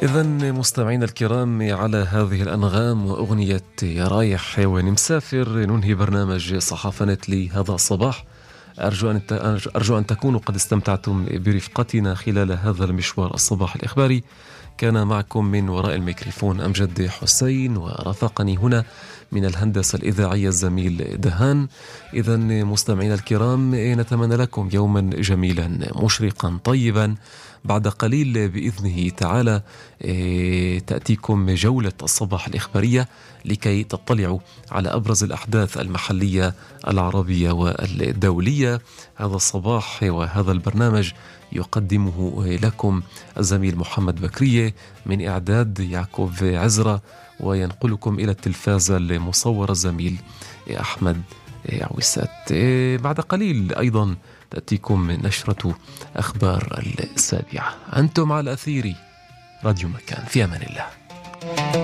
إذن مستمعينا الكرام، على هذه الأنغام وأغنية يا رايح وين مسافر ننهي برنامج صحافنت لهذا الصباح. أرجو أن تكونوا قد استمتعتم برفقتنا خلال هذا المشوار الصباح الإخباري. كان معكم من وراء الميكروفون أمجد حسين، ورافقني هنا من الهندسة الإذاعية الزميل دهان. إذن مستمعينا الكرام، نتمنى لكم يوما جميلا مشرقا طيبا. بعد قليل بإذنه تعالى تأتيكم جولة الصباح الإخبارية لكي تطلعوا على أبرز الأحداث المحلية العربية والدولية. هذا الصباح وهذا البرنامج يقدمه لكم الزميل محمد بكرية، من إعداد يعقوب عزرة، وينقلكم إلى التلفاز المصور الزميل أحمد عويسات. بعد قليل أيضا تأتيكم نشرة أخبار السابعة. أنتم على أثير راديو مكان، في أمان الله.